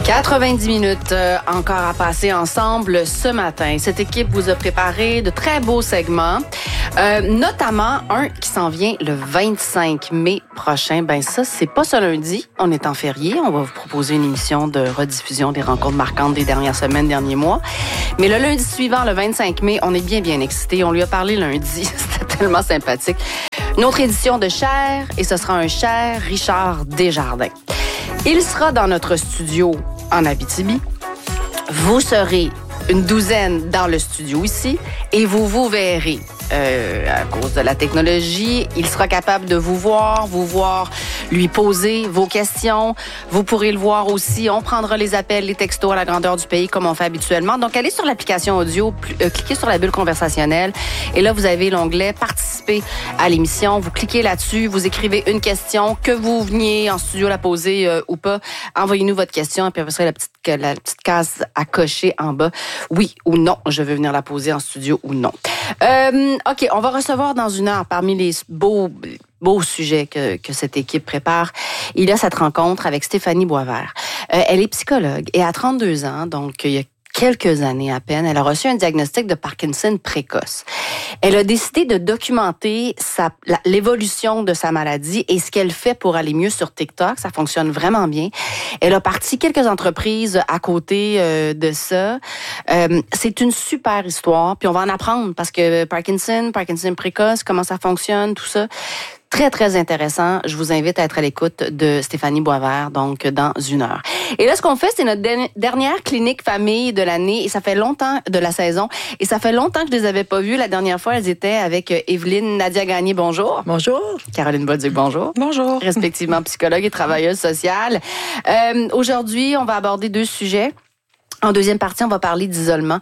90 minutes encore à passer ensemble ce matin. Cette équipe vous a préparé de très beaux segments, notamment un qui s'en vient le 25 mai prochain. Ben ça, c'est pas ce lundi, on est en férié. On va vous proposer une émission de rediffusion des rencontres marquantes des dernières semaines, derniers mois. Mais le lundi suivant, le 25 mai, on est bien excités. On lui a parlé lundi, c'était tellement sympathique. Une autre édition de Cher, et ce sera un Cher Richard Desjardins. Il sera dans notre studio en Abitibi. Vous serez une douzaine dans le studio ici et vous verrez. À cause de la technologie, il sera capable de vous voir, lui poser vos questions. Vous pourrez le voir aussi. On prendra les appels, les textos à la grandeur du pays comme on fait habituellement. Donc, allez sur l'application audio, cliquez sur la bulle conversationnelle et là, vous avez l'onglet « Participer à l'émission ». Vous cliquez là-dessus, vous écrivez une question, que vous veniez en studio la poser ou pas. Envoyez-nous votre question et puis après ça, la petite case à cocher en bas. Oui ou non, je veux venir la poser en studio ou non. OK, on va recevoir dans une heure, parmi les beaux sujets que cette équipe prépare, il y a cette rencontre avec Stéphanie Boisvert. Elle est psychologue et à 32 ans, donc il y a quelques années à peine, elle a reçu un diagnostic de Parkinson précoce. Elle a décidé de documenter l'évolution de sa maladie et ce qu'elle fait pour aller mieux sur TikTok. Ça fonctionne vraiment bien. Elle a parti quelques entreprises à côté de ça. C'est une super histoire. Puis on va en apprendre parce que Parkinson précoce, comment ça fonctionne, tout ça. Très intéressant. Je vous invite à être à l'écoute de Stéphanie Boisvert, donc dans une heure. Et là, ce qu'on fait, c'est notre dernière clinique famille de l'année, et ça fait longtemps, de la saison, et ça fait longtemps que je les avais pas vues. La dernière fois, elles étaient avec Evelyne Nadia Gagné, bonjour. Bonjour. Caroline Bolduc, bonjour. Bonjour. Respectivement psychologue et travailleuse sociale. Aujourd'hui, on va aborder deux sujets. En deuxième partie, on va parler d'isolement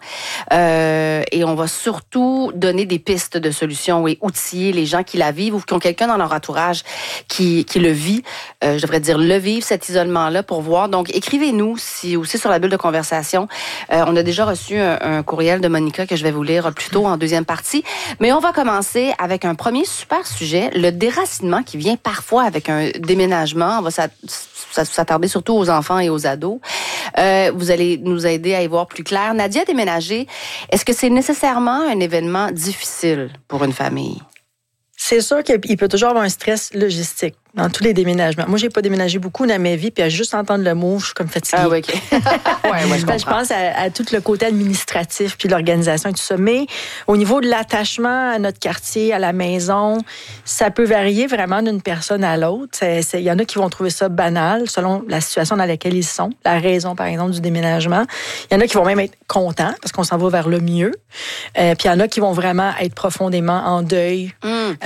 et on va surtout donner des pistes de solutions et outiller les gens qui la vivent ou qui ont quelqu'un dans leur entourage qui le vit. Je devrais dire le vivre, cet isolement-là, pour voir. Donc, écrivez-nous aussi sur la bulle de conversation. On a déjà reçu un courriel de Monica que je vais vous lire plus tôt en deuxième partie. Mais on va commencer avec un premier super sujet, le déracinement qui vient parfois avec un déménagement. On va s'attarder surtout aux enfants et aux ados. Vous allez nous aider à y voir plus clair. Nadia a déménagé. Est-ce que c'est nécessairement un événement difficile pour une famille? C'est sûr qu'il peut toujours avoir un stress logistique dans tous les déménagements. Moi, j'ai pas déménagé beaucoup dans ma vie, puis à juste entendre le mot, je suis comme fatiguée. Ah oui, OK. Ouais, je comprends. Je pense à tout le côté administratif, puis l'organisation et tout ça. Mais au niveau de l'attachement à notre quartier, à la maison, ça peut varier vraiment d'une personne à l'autre. Il y en a qui vont trouver ça banal, selon la situation dans laquelle ils sont, la raison, par exemple, du déménagement. Il y en a qui vont même être contents, parce qu'on s'en va vers le mieux. Puis il y en a qui vont vraiment être profondément en deuil.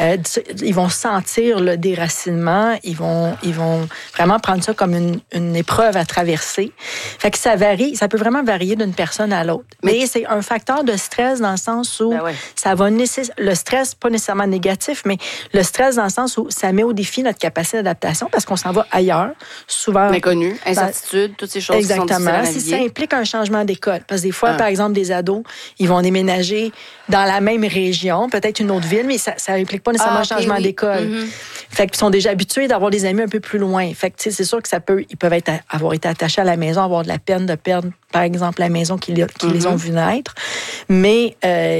Ils vont sentir le déracinement. Ils vont vraiment prendre ça comme une épreuve à traverser. Fait que ça varie, ça peut vraiment varier d'une personne à l'autre. Mais c'est un facteur de stress dans le sens où ça va le stress, pas nécessairement négatif, mais le stress dans le sens où ça met au défi notre capacité d'adaptation parce qu'on s'en va ailleurs, souvent. Inconnu, incertitude, toutes ces choses. Exactement. Qui sont difficiles à si ça implique un changement d'école, parce que des fois, par exemple, des ados, ils vont déménager dans la même région, peut-être une autre ville, mais ça implique pas nécessairement un changement d'école. Fait qu'ils sont déjà habitués d'avoir des amis un peu plus loin. Fait que c'est sûr que ils peuvent avoir été attachés à la maison, avoir de la peine de perdre, par exemple, la maison qui les ont vus naître. Mais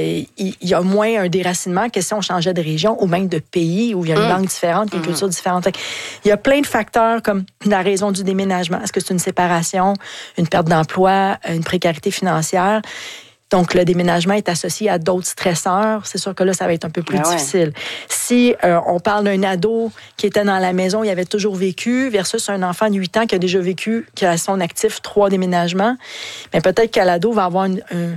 il y a moins un déracinement que si on changeait de région ou même de pays où il y a une langue différente, une culture différente. Fait il y a plein de facteurs comme la raison du déménagement. Est-ce que c'est une séparation, une perte d'emploi, une précarité financière? Donc, le déménagement est associé à d'autres stresseurs. C'est sûr que là, ça va être un peu plus difficile. Si on parle d'un ado qui était dans la maison, il avait toujours vécu, versus un enfant de 8 ans qui a déjà vécu, qui a à son actif 3 déménagements, bien, peut-être que l'ado va avoir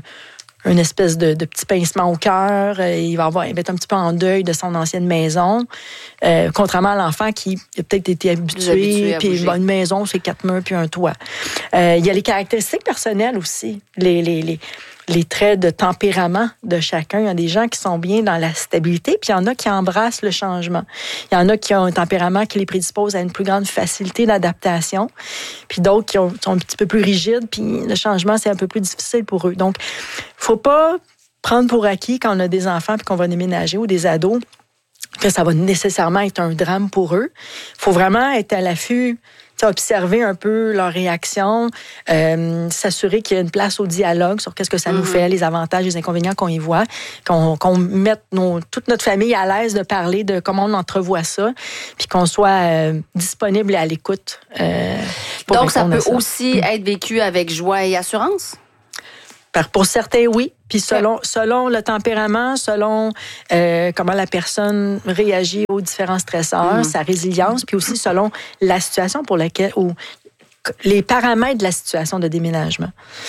une espèce de petit pincement au cœur. Il va être un petit peu en deuil de son ancienne maison. Contrairement à l'enfant qui a peut-être été habitué, puis une maison, c'est 4 murs puis un toit. Il y a les caractéristiques personnelles aussi. Les traits de tempérament de chacun. Il y a des gens qui sont bien dans la stabilité, puis il y en a qui embrassent le changement. Il y en a qui ont un tempérament qui les prédispose à une plus grande facilité d'adaptation, puis d'autres qui sont un petit peu plus rigides, puis le changement, c'est un peu plus difficile pour eux. Donc, faut pas prendre pour acquis quand on a des enfants puis qu'on va déménager ou des ados que ça va nécessairement être un drame pour eux. Il faut vraiment être à l'affût observer un peu leurs réactions, s'assurer qu'il y a une place au dialogue sur qu'est-ce que ça nous fait, les avantages, les inconvénients qu'on y voit, qu'on mette toute notre famille à l'aise de parler de comment on entrevoit ça, puis qu'on soit disponible et à l'écoute. Donc, ça peut aussi être vécu avec joie et assurance? Pour certains, oui. Puis selon le tempérament, selon comment la personne réagit aux différents stresseurs, sa résilience, puis aussi selon la situation pour laquelle, ou les paramètres de la situation de déménagement.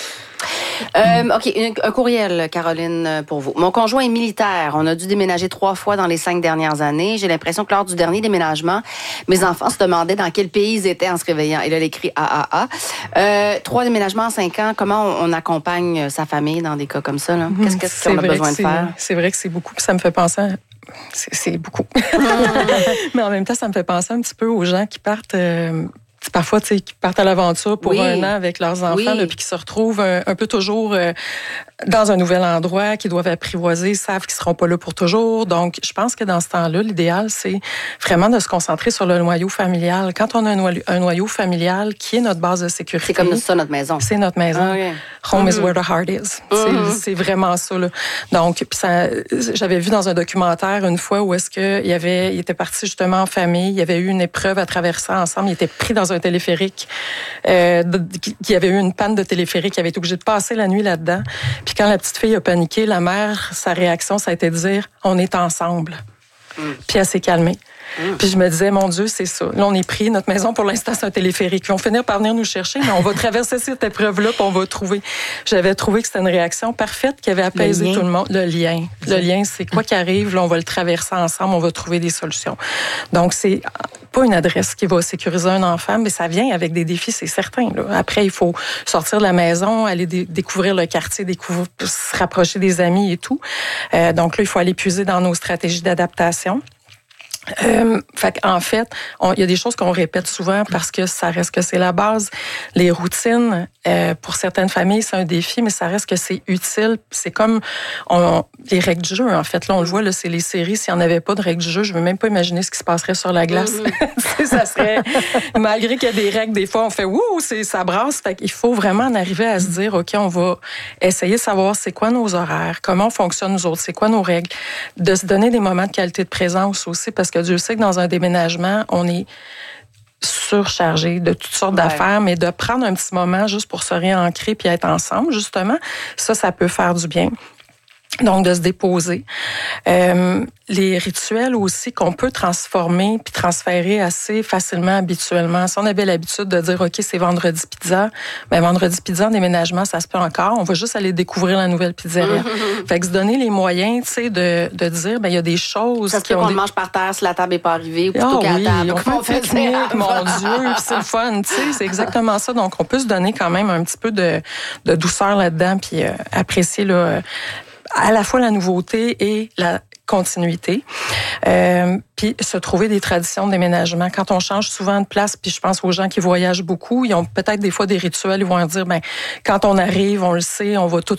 OK, un courriel, Caroline, pour vous. Mon conjoint est militaire. On a dû déménager 3 fois dans les 5 dernières années. J'ai l'impression que lors du dernier déménagement, mes enfants se demandaient dans quel pays ils étaient en se réveillant. Et là, elle écrit AAA. 3 déménagements en 5 ans. Comment on accompagne sa famille dans des cas comme ça, là? Qu'est-ce qu'on a besoin de faire? C'est vrai que c'est beaucoup. Puis ça me fait penser c'est beaucoup. Mais en même temps, ça me fait penser un petit peu aux gens qui partent... parfois, tu sais, qui partent à l'aventure pour 1 an avec leurs enfants, là, puis qui se retrouvent un peu toujours dans un nouvel endroit, qui doivent apprivoiser, savent qu'ils seront pas là pour toujours. Donc, je pense que dans ce temps-là, l'idéal, c'est vraiment de se concentrer sur le noyau familial. Quand on a un noyau familial qui est notre base de sécurité... C'est comme ça, notre maison. C'est notre maison. Home is where the heart is. C'est vraiment ça, là. Donc, puis ça, j'avais vu dans un documentaire une fois où est-ce qu'il était parti justement en famille, il y avait eu une épreuve à traverser ensemble, il était pris dans un téléphérique, qui avait eu une panne de téléphérique, il avait été obligé de passer la nuit là-dedans. Puis quand la petite fille a paniqué, la mère, sa réaction, ça a été de dire « on est ensemble ». Puis elle s'est calmée. Puis je me disais, mon Dieu, c'est ça. Là, on est pris. Notre maison, pour l'instant, c'est un téléphérique. Ils vont finir par venir nous chercher, mais on va traverser cette épreuve-là, puis on va trouver. J'avais trouvé que c'était une réaction parfaite qui avait apaisé tout le monde. Le lien. Le lien, c'est quoi qui arrive, là, on va le traverser ensemble, on va trouver des solutions. Donc, c'est pas une adresse qui va sécuriser un enfant, mais ça vient avec des défis, c'est certain, là. Après, il faut sortir de la maison, aller découvrir le quartier, se rapprocher des amis et tout. Donc là, il faut aller puiser dans nos stratégies d'adaptation. En fait, il y a des choses qu'on répète souvent parce que ça reste que c'est la base. Les routines, pour certaines familles, c'est un défi, mais ça reste que c'est utile. C'est comme les règles du jeu, en fait. Là, on le voit, là, c'est les séries. S'il n'y en avait pas de règles du jeu, je ne veux même pas imaginer ce qui se passerait sur la glace. Ça serait... Malgré qu'il y a des règles, des fois, on fait « Ouh, ça brasse ». Fait qu'il faut vraiment en arriver à se dire « OK, on va essayer de savoir c'est quoi nos horaires, comment on fonctionne nous autres, c'est quoi nos règles ». De se donner des moments de qualité de présence aussi, parce que Dieu sait que dans un déménagement, on est surchargé de toutes sortes d'affaires, mais de prendre un petit moment juste pour se réancrer puis être ensemble, justement, ça peut faire du bien. Donc, de se déposer. Les rituels aussi qu'on peut transformer puis transférer assez facilement, habituellement. Si on avait l'habitude de dire, OK, c'est vendredi pizza, ben vendredi pizza en déménagement, ça se peut encore. On va juste aller découvrir la nouvelle pizzeria. Fait que se donner les moyens, tu sais, de dire, ben il y a des choses... Ça se peut qu'on le mange par terre si la table n'est pas arrivée ou plutôt qu'à la table. On fait un pique-nique, mon Dieu, c'est le fun, tu sais, c'est exactement ça. Donc, on peut se donner quand même un petit peu de douceur là-dedans puis apprécier, là, à la fois la nouveauté et la continuité. Puis se trouver des traditions de déménagement. Quand on change souvent de place, puis je pense aux gens qui voyagent beaucoup, ils ont peut-être des fois des rituels, ils vont dire, ben quand on arrive, on le sait, on va tout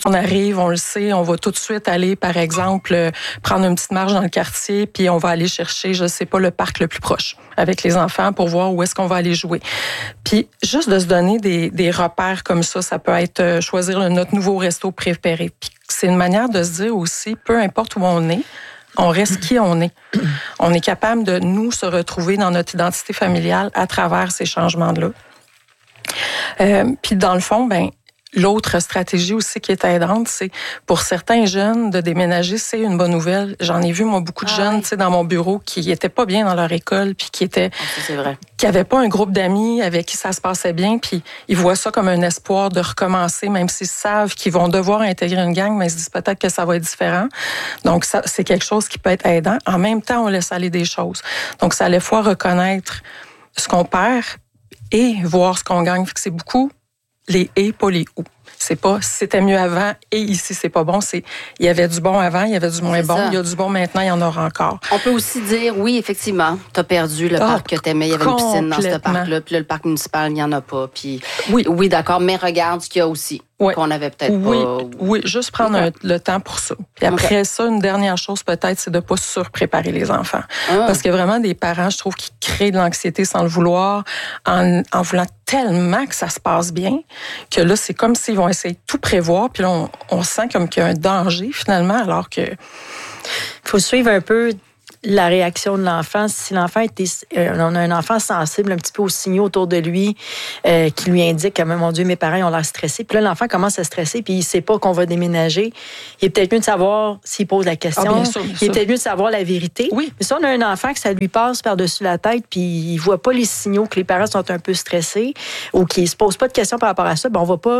de suite aller, par exemple, prendre une petite marche dans le quartier, puis on va aller chercher, je sais pas, le parc le plus proche avec les enfants pour voir où est-ce qu'on va aller jouer. Puis juste de se donner des repères comme ça peut être choisir notre nouveau resto préféré. Puis c'est une manière de se dire aussi, peu importe où on est, on reste qui on est. On est capable de nous se retrouver dans notre identité familiale à travers ces changements-là. Puis dans le fond, ben l'autre stratégie aussi qui est aidante, c'est pour certains jeunes de déménager, c'est une bonne nouvelle. J'en ai vu moi beaucoup de jeunes, tu sais, dans mon bureau qui étaient pas bien dans leur école, puis qui avaient pas un groupe d'amis avec qui ça se passait bien, puis ils voient ça comme un espoir de recommencer, même s'ils savent qu'ils vont devoir intégrer une gang, mais ils se disent peut-être que ça va être différent. Donc ça, c'est quelque chose qui peut être aidant. En même temps, on laisse aller des choses. Donc ça allait fois reconnaître ce qu'on perd et voir ce qu'on gagne. Fait que c'est beaucoup les et, pas les ou. C'est pas c'était mieux avant et ici c'est pas bon. C'est il y avait du bon avant, il y avait du moins bon. Il y a du bon maintenant, il y en aura encore. On peut aussi dire oui, effectivement, t'as perdu le parc que t'aimais. Il y avait une piscine dans ce parc-là, puis là, le parc municipal, il n'y en a pas. Puis oui, d'accord, mais regarde ce qu'il y a aussi. Qu'on avait peut-être pas. Oui, juste prendre le temps pour ça. Puis après ça, une dernière chose peut-être, c'est de pas surpréparer les enfants. Parce qu'il y a vraiment des parents, je trouve, qui créent de l'anxiété sans le vouloir, en voulant tellement que ça se passe bien, que là, c'est comme s'ils vont essayer de tout prévoir, puis là, on sent comme qu'il y a un danger, finalement, alors que... Il faut suivre un peu la réaction de l'enfant. Si l'enfant on a un enfant sensible un petit peu aux signaux autour de lui qui lui indiquent que, mon Dieu, mes parents ils ont l'air stressés. Puis là, l'enfant commence à stresser puis il sait pas qu'on va déménager. Il est peut-être mieux de savoir s'il pose la question. Bien sûr. Il est peut-être mieux de savoir la vérité. Oui. Mais si on a un enfant que ça lui passe par-dessus la tête puis il voit pas les signaux que les parents sont un peu stressés ou qu'il se pose pas de questions par rapport à ça, on va pas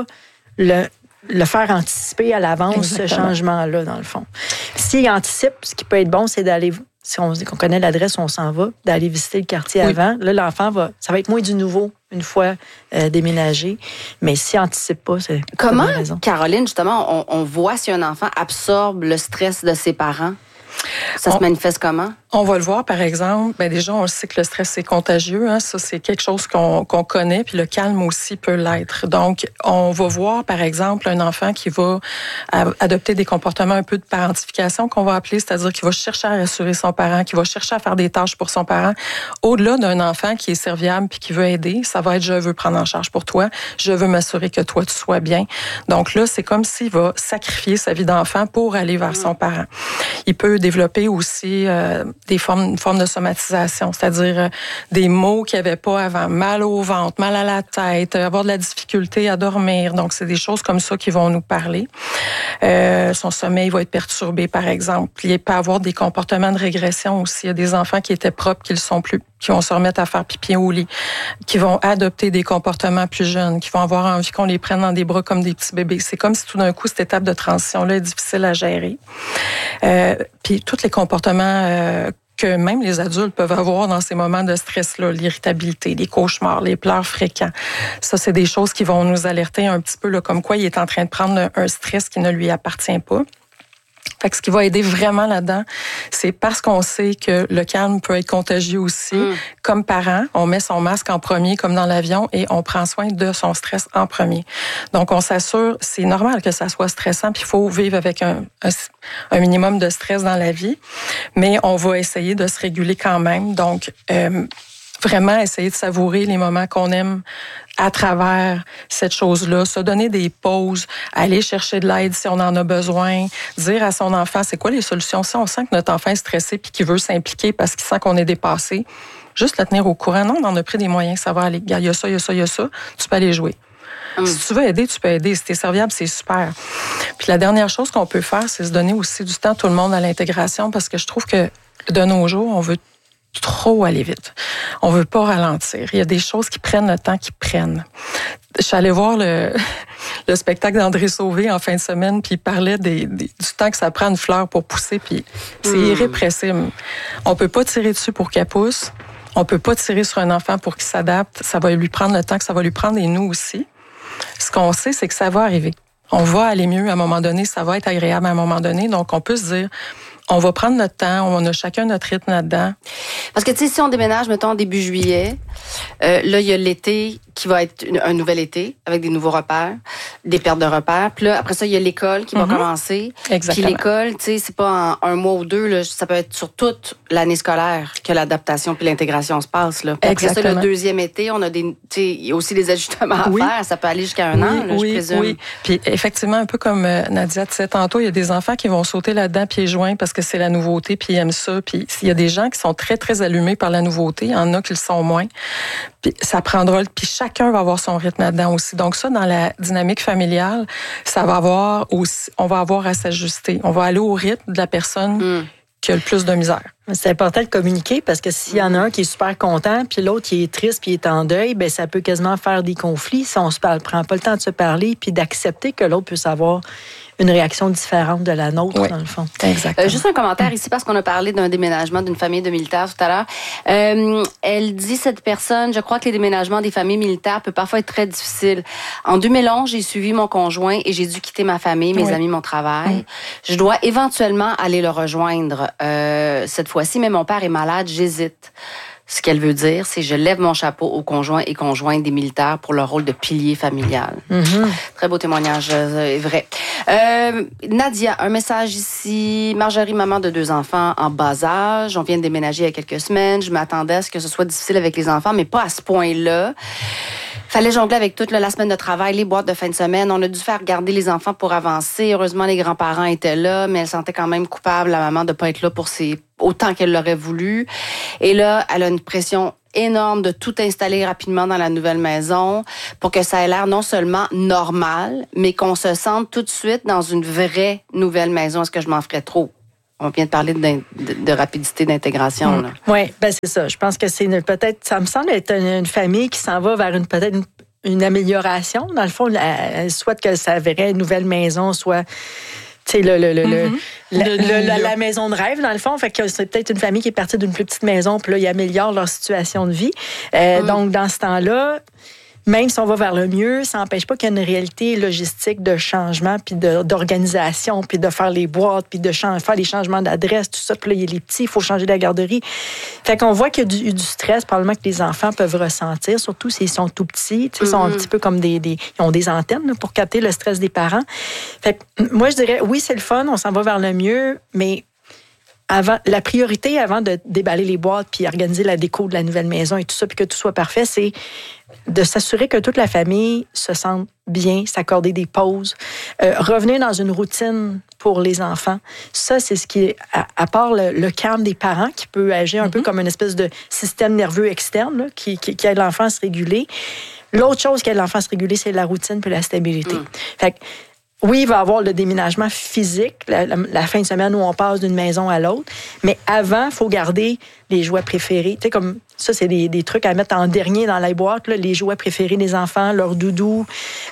le faire anticiper à l'avance. Exactement. Ce changement-là, dans le fond. S'il anticipe, ce qui peut être bon, c'est d'aller... Si on dit qu'on connaît l'adresse où on s'en va, d'aller visiter le quartier avant. Là, l'enfant ça va être moins du nouveau une fois déménagé. Mais s'il n'anticipe pas, c'est... Comment, Caroline, justement, on voit si un enfant absorbe le stress de ses parents? Ça se manifeste comment? On va le voir, par exemple. Déjà, on sait que le stress, c'est contagieux. Hein? Ça, c'est quelque chose qu'on connaît. Puis le calme aussi peut l'être. Donc, on va voir, par exemple, un enfant qui va adopter des comportements un peu de parentification, qu'on va appeler, c'est-à-dire qu'il va chercher à rassurer son parent, qui va chercher à faire des tâches pour son parent. Au-delà d'un enfant qui est serviable puis qui veut aider, ça va être « je veux prendre en charge pour toi, je veux m'assurer que toi, tu sois bien ». Donc là, c'est comme s'il va sacrifier sa vie d'enfant pour aller vers son parent. Il peut développer aussi une forme de somatisation, c'est-à-dire des maux qu'il n'y avait pas avant, mal au ventre, mal à la tête, avoir de la difficulté à dormir. Donc, c'est des choses comme ça qui vont nous parler. Son sommeil va être perturbé, par exemple. Il peut avoir des comportements de régression aussi. Il y a des enfants qui étaient propres, qui le sont plus, qui vont se remettre à faire pipi au lit, qui vont adopter des comportements plus jeunes, qui vont avoir envie qu'on les prenne dans des bras comme des petits bébés. C'est comme si tout d'un coup, cette étape de transition-là est difficile à gérer. Puis tous les comportements que même les adultes peuvent avoir dans ces moments de stress-là, l'irritabilité, les cauchemars, les pleurs fréquents. Ça, c'est des choses qui vont nous alerter un petit peu là, comme quoi il est en train de prendre un stress qui ne lui appartient pas. Fait que ce qui va aider vraiment là-dedans, c'est parce qu'on sait que le calme peut être contagieux aussi. Comme parent, on met son masque en premier, comme dans l'avion, et on prend soin de son stress en premier. Donc, on s'assure, c'est normal que ça soit stressant, puis il faut vivre avec un minimum de stress dans la vie, mais on va essayer de se réguler quand même. Donc, vraiment essayer de savourer les moments qu'on aime à travers cette chose-là, se donner des pauses, aller chercher de l'aide si on en a besoin, dire à son enfant c'est quoi les solutions. Si on sent que notre enfant est stressé puis qu'il veut s'impliquer parce qu'il sent qu'on est dépassé, juste le tenir au courant. Non, on en a pris des moyens, ça va aller. Il y a ça, il y a ça, il y a ça. Tu peux aller jouer. Si tu veux aider, tu peux aider. Si t'es serviable, c'est super. Puis la dernière chose qu'on peut faire, c'est se donner aussi du temps, tout le monde, à l'intégration, parce que je trouve que de nos jours, on veut trop aller vite. On veut pas ralentir. Il y a des choses qui prennent le temps qu'ils prennent. Je suis allée voir le spectacle d'André Sauvé en fin de semaine, puis il parlait du temps que ça prend une fleur pour pousser, puis c'est irrépressible. On peut pas tirer dessus pour qu'elle pousse. On peut pas tirer sur un enfant pour qu'il s'adapte. Ça va lui prendre le temps que ça va lui prendre, et nous aussi. Ce qu'on sait, c'est que ça va arriver. On va aller mieux à un moment donné, ça va être agréable à un moment donné. Donc, on peut se dire, on va prendre notre temps, on a chacun notre rythme là-dedans. Parce que, tu sais, si on déménage, mettons, début juillet, là, il y a l'été qui va être un nouvel été avec des nouveaux repères, des pertes de repères. Puis là, après ça, il y a l'école qui va commencer. Exactement. Puis l'école, tu sais, c'est pas en un mois ou deux, là, ça peut être sur toute l'année scolaire que l'adaptation puis l'intégration se passe, là. Puis après ça, le deuxième été, on a il y a aussi des ajustements à faire. Ça peut aller jusqu'à un an, là, je présume. Oui. Puis effectivement, un peu comme Nadia disait tantôt, il y a des enfants qui vont sauter là-dedans pieds joints parce que c'est la nouveauté, puis ils aiment ça. Puis il y a des gens qui sont très, très allumés par la nouveauté. Il y en a qui le sont moins. Puis ça prendra... Puis chacun va avoir son rythme là-dedans aussi. Donc ça, dans la dynamique familiale, ça va avoir aussi... On va avoir à s'ajuster. On va aller au rythme de la personne qui a le plus de misère. C'est important de communiquer parce que s'il y en a un qui est super content, puis l'autre qui est triste, puis est en deuil, ben ça peut quasiment faire des conflits si on se prend pas le temps de se parler, puis d'accepter que l'autre puisse avoir une réaction différente de la nôtre, dans le fond. Exactement. Juste un commentaire ici, parce qu'on a parlé d'un déménagement d'une famille de militaires tout à l'heure. Elle dit, cette personne, je crois que les déménagements des familles militaires peuvent parfois être très difficiles. En 2011, j'ai suivi mon conjoint et j'ai dû quitter ma famille, mes amis, mon travail. Je dois éventuellement aller le rejoindre cette fois-ci, mais mon père est malade, j'hésite. Ce qu'elle veut dire, c'est je lève mon chapeau aux conjoints et conjointes des militaires pour leur rôle de pilier familial. Très beau témoignage, est vrai. Nadia, un message ici. Marjorie, maman de 2 enfants en bas âge. On vient de déménager il y a quelques semaines. Je m'attendais à ce que ce soit difficile avec les enfants, mais pas à ce point-là. Fallait jongler avec toute la semaine de travail, les boîtes de fin de semaine. On a dû faire garder les enfants pour avancer. Heureusement, les grands-parents étaient là, mais elle sentait quand même coupable, la maman, de pas être là pour autant qu'elle l'aurait voulu. Et là, elle a une pression énorme de tout installer rapidement dans la nouvelle maison pour que ça ait l'air non seulement normal, mais qu'on se sente tout de suite dans une vraie nouvelle maison. Est-ce que je m'en ferais trop? On vient de parler de rapidité d'intégration. Oui, ben c'est ça. Je pense que c'est peut-être, ça me semble être une famille qui s'en va vers peut-être une amélioration. Dans le fond, elle souhaite que ça verrait une nouvelle maison, soit tu sais, la maison de rêve, dans le fond. Fait que c'est peut-être une famille qui est partie d'une plus petite maison, puis là, ils améliorent leur situation de vie. Donc, dans ce temps-là, même si on va vers le mieux, ça n'empêche pas qu'il y a une réalité logistique de changement, puis d'organisation, puis de faire les boîtes, puis de faire les changements d'adresse, tout ça. Puis là, il y a les petits, il faut changer la garderie. Fait qu'on voit qu'il y a du stress, probablement, que les enfants peuvent ressentir, surtout s'ils sont tout petits. Ils sont un petit peu comme ils ont des antennes là, pour capter le stress des parents. Fait que moi, je dirais, oui, c'est le fun, on s'en va vers le mieux, mais la priorité avant de déballer les boîtes puis organiser la déco de la nouvelle maison et tout ça, puis que tout soit parfait, c'est de s'assurer que toute la famille se sente bien, s'accorder des pauses, revenir dans une routine pour les enfants. Ça, c'est ce qui est, à part le calme des parents, qui peut agir un peu comme une espèce de système nerveux externe là, qui aide l'enfant à se réguler. L'autre chose qui aide l'enfant à se réguler, c'est la routine puis la stabilité. Fait que, oui, il va y avoir le déménagement physique, la fin de semaine où on passe d'une maison à l'autre. Mais avant, il faut garder les jouets préférés. Tu sais, comme ça, c'est des trucs à mettre en dernier dans la boîte, là, les jouets préférés des enfants, leur doudou.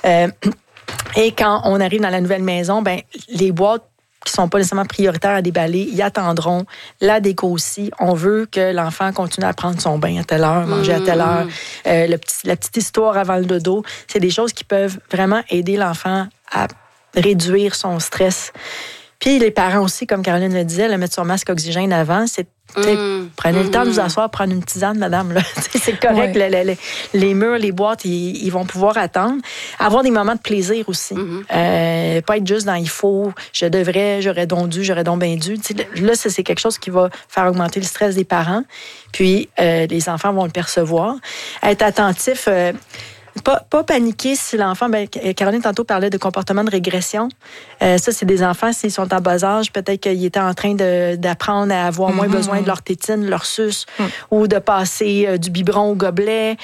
Et quand on arrive dans la nouvelle maison, ben les boîtes qui sont pas nécessairement prioritaires à déballer, ils attendront. La déco aussi. On veut que l'enfant continue à prendre son bain à telle heure, manger à telle heure. La petite histoire avant le dodo, c'est des choses qui peuvent vraiment aider l'enfant à réduire son stress. Puis les parents aussi, comme Caroline le disait, mettre son masque oxygène avant, c'est prenez le temps de vous asseoir, prendre une tisane, madame. Là. C'est correct. Les murs, les boîtes, ils vont pouvoir attendre. Avoir des moments de plaisir aussi. Pas être juste dans il faut, je devrais, j'aurais donc dû, j'aurais donc bien dû. Là, c'est quelque chose qui va faire augmenter le stress des parents. Puis les enfants vont le percevoir. Être attentif. Pas paniquer si l'enfant... Caroline, tantôt, parlait de comportement de régression. Ça, c'est des enfants, s'ils sont en bas âge, peut-être qu'ils étaient en train d'apprendre à avoir moins besoin de leur tétine, leur suce, ou de passer du biberon au gobelet.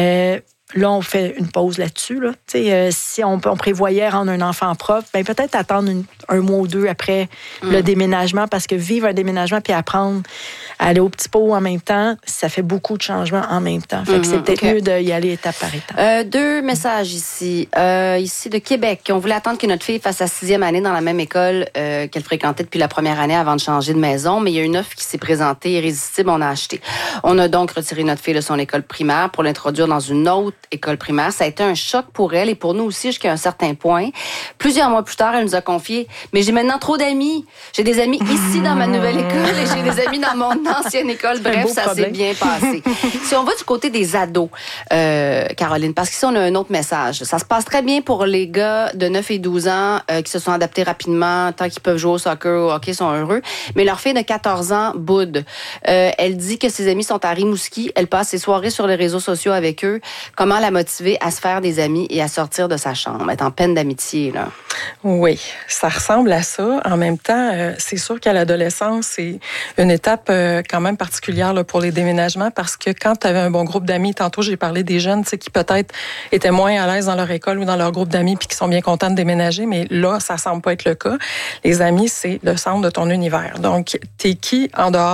Là, on fait une pause là-dessus. Là. Si on prévoyait rendre un enfant propre, peut-être attendre un mois ou 2 après le déménagement, parce que vivre un déménagement puis apprendre à aller au petit pot en même temps, ça fait beaucoup de changements en même temps. Fait que c'est peut-être mieux d'y aller étape par étape. 2 messages ici. Ici de Québec. On voulait attendre que notre fille fasse sa 6e année dans la même école qu'elle fréquentait depuis la première année avant de changer de maison, mais il y a une offre qui s'est présentée irrésistible, on a acheté. On a donc retiré notre fille de son école primaire pour l'introduire dans une autre école primaire. Ça a été un choc pour elle et pour nous aussi jusqu'à un certain point. Plusieurs mois plus tard, elle nous a confié « Mais j'ai maintenant trop d'amis. J'ai des amis ici dans ma nouvelle école et j'ai des amis dans mon ancienne école. » Bref, ça s'est bien passé. Si on va du côté des ados, Caroline, parce qu'ici, on a un autre message. Ça se passe très bien pour les gars de 9 et 12 ans qui se sont adaptés rapidement, tant qu'ils peuvent jouer au soccer, au hockey, sont heureux. Mais leur fille de 14 ans boude. Elle dit que ses amis sont à Rimouski. Elle passe ses soirées sur les réseaux sociaux avec eux. Comment la motiver à se faire des amis et à sortir de sa chambre, être en peine d'amitié, là? Oui, ça ressemble à ça. En même temps, c'est sûr qu'à l'adolescence, c'est une étape quand même particulière là, pour les déménagements, parce que quand tu avais un bon groupe d'amis, tantôt j'ai parlé des jeunes qui peut-être étaient moins à l'aise dans leur école ou dans leur groupe d'amis puis qui sont bien contents de déménager, mais là, ça semble pas être le cas. Les amis, c'est le centre de ton univers. Donc, t'es qui en dehors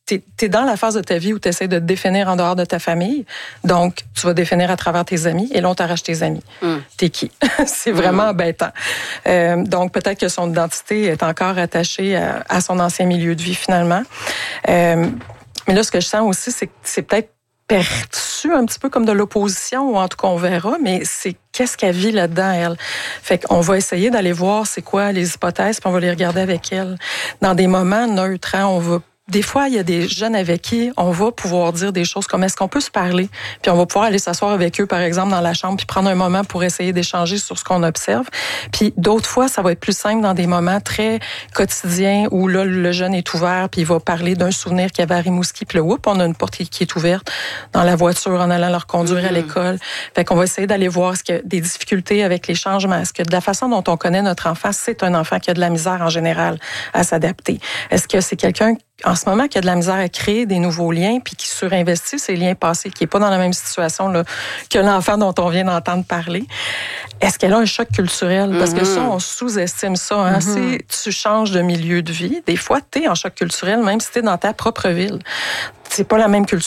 t'es dans la phase de ta vie où tu essaies de te définir en dehors de ta famille. Donc, tu vas définir à travers tes amis et là, on t'arrache tes amis. T'es qui? C'est vraiment embêtant. Donc, peut-être que son identité est encore attachée à son ancien milieu de vie, finalement. Mais là, ce que je sens aussi, c'est que c'est peut-être perçu un petit peu comme de l'opposition, ou en tout cas, on verra, mais c'est qu'est-ce qu'elle vit là-dedans, elle. Fait qu'on va essayer d'aller voir c'est quoi les hypothèses, puis on va les regarder avec elle. Dans des moments neutres, on va... Des fois, il y a des jeunes avec qui on va pouvoir dire des choses comme est-ce qu'on peut se parler, puis on va pouvoir aller s'asseoir avec eux, par exemple, dans la chambre, puis prendre un moment pour essayer d'échanger sur ce qu'on observe. Puis d'autres fois, ça va être plus simple dans des moments très quotidiens où là, le jeune est ouvert, puis il va parler d'un souvenir qu'il y avait à Rimouski, puis là, on a une porte qui est ouverte dans la voiture en allant leur conduire à l'école. Fait qu'on va essayer d'aller voir est-ce qu'il y a des difficultés avec les changements, est-ce que de la façon dont on connaît notre enfant, c'est un enfant qui a de la misère en général à s'adapter. Est-ce que c'est quelqu'un en ce moment qui a de la misère à créer des nouveaux liens puis qui surinvestit ses liens passés, qui n'est pas dans la même situation là, que l'enfant dont on vient d'entendre parler? Est-ce qu'elle a un choc culturel? Parce que ça, on sous-estime ça. Hein? Si tu changes de milieu de vie, des fois, tu es en choc culturel, même si tu es dans ta propre ville. C'est pas la même culture